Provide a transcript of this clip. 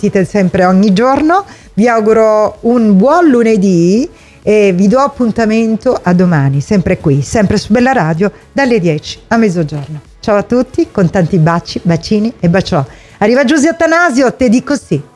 sentite sempre ogni giorno. Vi auguro un buon lunedì e vi do appuntamento a domani, sempre qui, sempre su Bella Radio, dalle 10 a mezzogiorno. Ciao a tutti, con tanti baci, bacini e baciò. Arriva Giusy Attanasio, te dico sì.